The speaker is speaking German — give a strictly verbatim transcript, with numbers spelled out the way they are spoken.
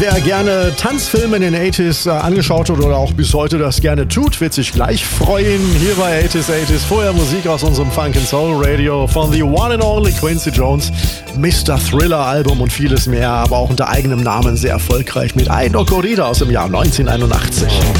Wer gerne Tanzfilme in den achtziger äh, angeschaut hat oder auch bis heute das gerne tut, wird sich gleich freuen. Hier bei achtziger achtziger vorher Musik aus unserem Funk and Soul Radio von The One and Only Quincy Jones, Mister Thriller Album und vieles mehr, aber auch unter eigenem Namen sehr erfolgreich mit Ay No Corrida aus dem Jahr neunzehnhunderteinundachtzig.